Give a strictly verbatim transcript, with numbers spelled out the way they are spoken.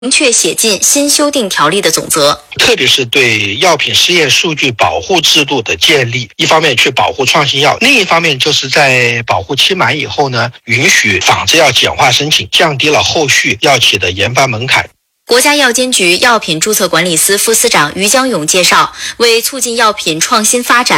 明确写进新修订条例的总则， 特别是对药品试验数据保护制度的建立，一方面去保护创新药，另一方面就是在保护期满以后呢，允许仿制药简化申请，降低了后续药企的研发门槛。 国家药监局药品注册管理司副司长于江勇介绍，为促进药品创新发展，